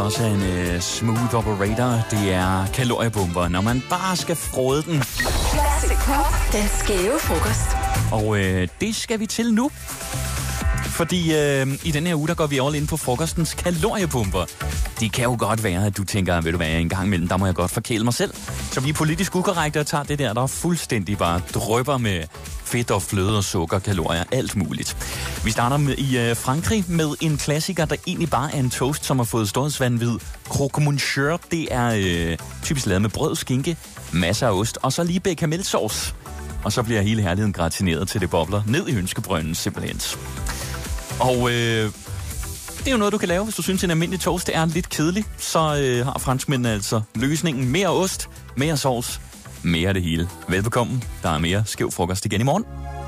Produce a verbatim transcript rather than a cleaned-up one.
Også en uh, smooth operator. Det er kaloriebomber, når man bare skal frode den. Classic Pop. Den skæve frokost. Og uh, det skal vi til nu. Fordi øh, i den her uge, der går vi all ind på frokostens kaloriebomber. Det kan jo godt være, at du tænker, ved du hvad, en gang imellem, der må jeg godt forkæle mig selv. Så vi er politisk ukorrekte og tager det der, der fuldstændig bare drypper med fedt og fløde og sukker, kalorier, alt muligt. Vi starter med, i øh, Frankrig med en klassiker, der egentlig bare er en toast, som har fået storhedsvanvid. Croque monsieur, det er øh, typisk lavet med brød, skinke, masser af ost og så lige bechamelsauce. Og så bliver hele herligheden gratineret til det bobler ned i ønskebrønden simpelthen. Og øh, det er jo noget, du kan lave, hvis du synes, en almindelig toast er lidt kedelig. Så øh, har franskmændene altså løsningen. Mere ost, mere sovs, mere det hele. Velbekomme. Der er mere skæv frokost igen i morgen.